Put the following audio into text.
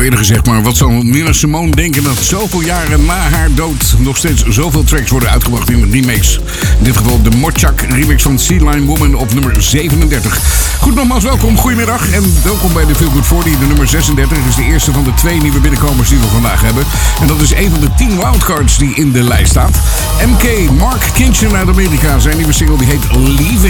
al eerder gezegd, maar wat zal Nina Simone denken dat zoveel jaren na haar dood nog steeds zoveel tracks worden uitgebracht in remakes. In dit geval de Mochak remix van Sea Lion Woman op nummer 37. Goed, nogmaals welkom, goedemiddag en welkom bij de Feel Good 40. De nummer 36 is de eerste van de 2 nieuwe binnenkomers die we vandaag hebben. En dat is een van de 10 wildcards die in de lijst staat. MK, Mark Kinchen uit Amerika, zijn nieuwe single die heet Leaving.